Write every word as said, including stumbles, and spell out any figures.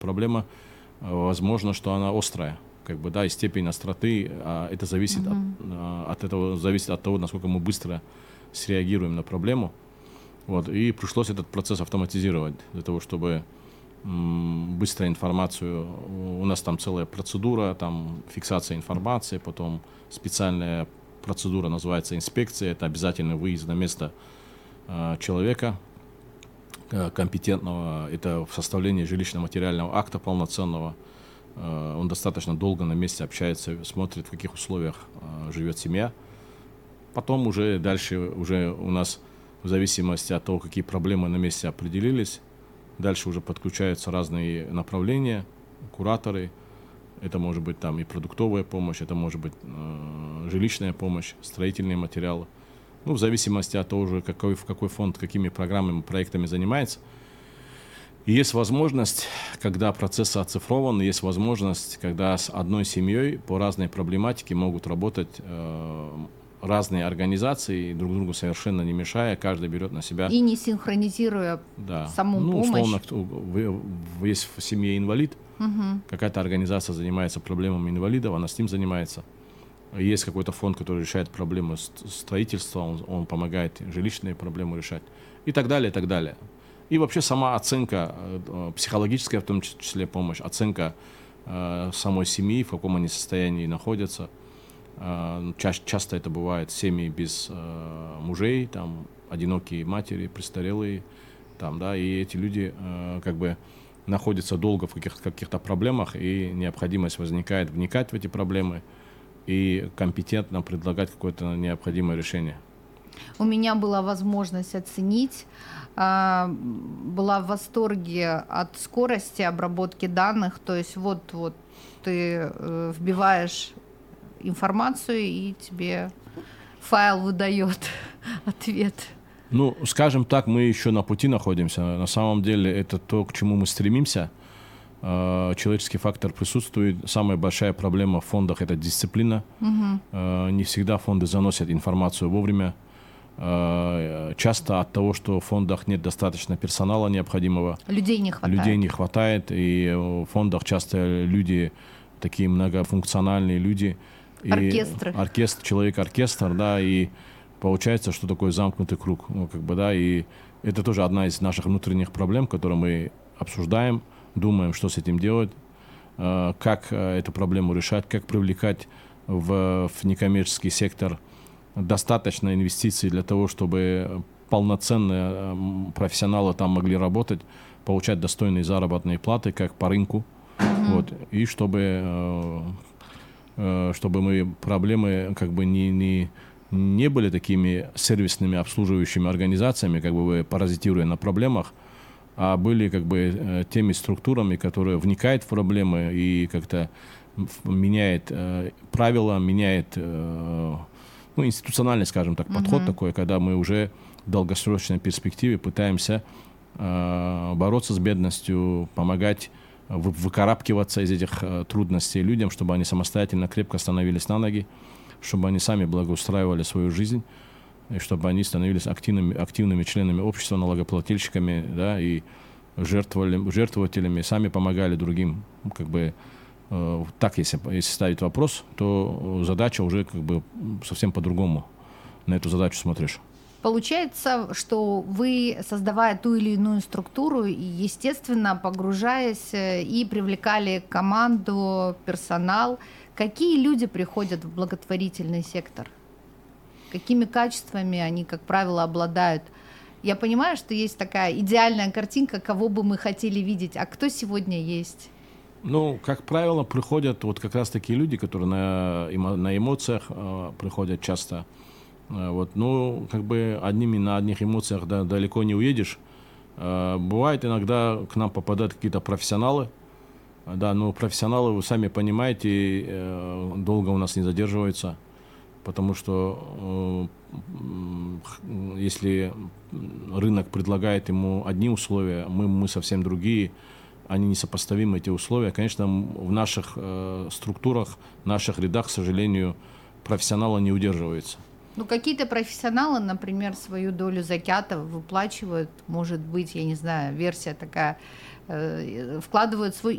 проблема, возможно, что она острая. Как бы, да, и степень остроты, а это зависит mm-hmm. от, от этого, зависит от того, насколько мы быстро среагируем на проблему. Вот, и пришлось этот процесс автоматизировать для того, чтобы м, быструю информацию, у нас там целая процедура, там фиксация информации, потом специальная процедура называется инспекция, это обязательный выезд на место э, человека э, компетентного, это составление жилищно-материального акта полноценного. Э, он достаточно долго на месте общается, смотрит, в каких условиях э, живет семья. Потом уже дальше уже у нас в зависимости от того, какие проблемы на месте определились, дальше уже подключаются разные направления, кураторы. Это может быть там и продуктовая помощь, это может быть э, жилищная помощь, строительные материалы. Ну, в зависимости от того, уже какой, в какой фонд, какими программами, проектами занимается. И есть возможность, когда процессы оцифрованы, есть возможность, когда с одной семьей по разной проблематике могут работать э, разные организации, друг другу совершенно не мешая, каждый берет на себя. И не синхронизируя да. саму ну, помощь. Условно, кто, есть в семье инвалид, угу. какая-то организация занимается проблемами инвалидов, она с ним занимается. Есть какой-то фонд, который решает проблемы строительства, он, он помогает жилищные проблемы решать и так далее, и так далее. И вообще сама оценка, психологическая в том числе помощь, оценка э, самой семьи, в каком они состоянии находятся. Ча- часто это бывает семьи без э, мужей, там, одинокие матери, престарелые, там, да, и эти люди э, как бы находятся долго в каких- каких-то проблемах, и необходимость возникает вникать в эти проблемы и компетентно предлагать какое-то необходимое решение. У меня была возможность оценить, э, была в восторге от скорости обработки данных, то есть вот, вот ты э, вбиваешь информацию, и тебе файл выдает ответ. Ну, скажем так, мы еще на пути находимся. На самом деле это то, к чему мы стремимся. Человеческий фактор присутствует. Самая большая проблема в фондах – это дисциплина. Угу. Не всегда фонды заносят информацию вовремя. Часто от того, что в фондах нет достаточно персонала необходимого. Людей не хватает. Людей не хватает. И в фондах часто люди, такие многофункциональные люди, оркестр. Оркестр, человек-оркестр, да, и получается, что такое замкнутый круг, ну, как бы, да, и это тоже одна из наших внутренних проблем, которую мы обсуждаем, думаем, что с этим делать, э, как э, эту проблему решать, как привлекать в, в некоммерческий сектор достаточно инвестиций для того, чтобы полноценные э, профессионалы там могли работать, получать достойные заработные платы, как по рынку, mm-hmm. вот, и чтобы... Э, чтобы мы проблемы как бы не, не, не были такими сервисными обслуживающими организациями, как бы паразитируя на проблемах, а были как бы теми структурами, которые вникают в проблемы и как-то меняет э, правила, меняет э, ну, институциональный, скажем так, подход mm-hmm. такой, когда мы уже в долгосрочной перспективе пытаемся э, бороться с бедностью, помогать выкарабкиваться из этих э, трудностей людям, чтобы они самостоятельно крепко становились на ноги, чтобы они сами благоустраивали свою жизнь, и чтобы они становились активными, активными членами общества, налогоплательщиками, да, и жертвовали, жертвователями, сами помогали другим. Как бы, э, так, если, если ставить вопрос, то задача уже как бы совсем по-другому. На эту задачу смотришь. Получается, что вы, создавая ту или иную структуру, естественно, погружаясь и привлекали команду, персонал, какие люди приходят в благотворительный сектор? Какими качествами они, как правило, обладают? Я понимаю, что есть такая идеальная картинка, кого бы мы хотели видеть, а кто сегодня есть? Ну, как правило, приходят вот как раз такие люди, которые на, на эмоциях э, приходят часто. Вот, ну, как бы одними на одних эмоциях да, далеко не уедешь. Э, бывает иногда к нам попадают какие-то профессионалы. Да, но профессионалы, вы сами понимаете, э, долго у нас не задерживаются, потому что э, если рынок предлагает ему одни условия, мы, мы совсем другие, они несопоставимы, эти условия. Конечно, в наших э, структурах, в наших рядах, к сожалению, профессионалы не удерживаются. Ну, какие-то профессионалы, например, свою долю закята выплачивают, может быть, я не знаю, версия такая, э, вкладывают свой